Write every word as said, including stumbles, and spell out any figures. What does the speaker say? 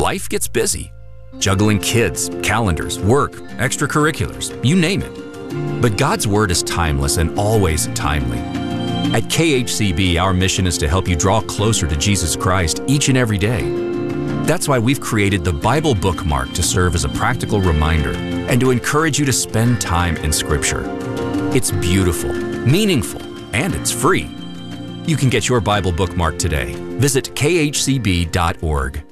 life gets busy. Juggling kids, calendars, work, extracurriculars, you name it. But God's Word is timeless and always timely. At K H C B, our mission is to help you draw closer to Jesus Christ each and every day. That's why we've created the Bible Bookmark to serve as a practical reminder and to encourage you to spend time in Scripture. It's beautiful, meaningful, and it's free. You can get your Bible Bookmark today. Visit K H C B dot org.